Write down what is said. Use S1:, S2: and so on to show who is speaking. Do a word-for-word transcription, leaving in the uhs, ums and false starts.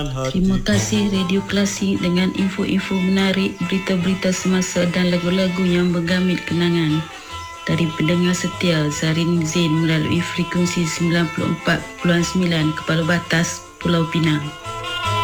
S1: Terima kasih Radio Klasik dengan info-info menarik, berita-berita semasa dan lagu-lagu yang bergamit kenangan. Dari pendengar setia Zarin Zain melalui frekuensi sembilan puluh empat perpuluhan sembilan Kepala Batas, Pulau Pinang.